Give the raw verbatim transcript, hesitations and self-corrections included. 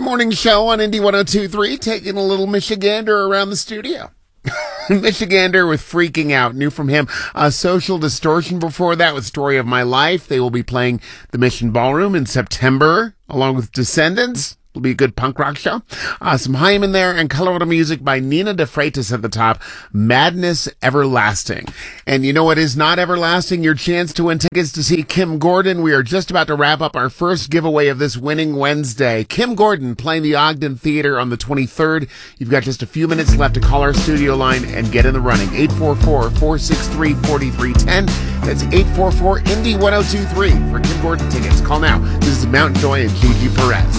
morning show on Indy one oh two point three, taking a little Michigander around the studio. Michigander with Freaking Out. New from him, uh, Social Distortion before that with Story of My Life. They will be playing the Mission Ballroom in September, along with Descendants. It'll be a good punk rock show. Uh, some Haim in there, and Colorado music by Nina De Freitas at the top. Madness Everlasting. And you know what is not everlasting? Your chance to win tickets to see Kim Gordon. We are just about to wrap up our first giveaway of this winning Wednesday. Kim Gordon playing the Ogden Theater on the twenty-third. You've got just a few minutes left to call our studio line and get in the running. eight four four, four six three, four three one zero. That's eight four four, Indy one oh two point three for Kim Gordon tickets. Call now. This is Mountain Joy and Gigi Perez.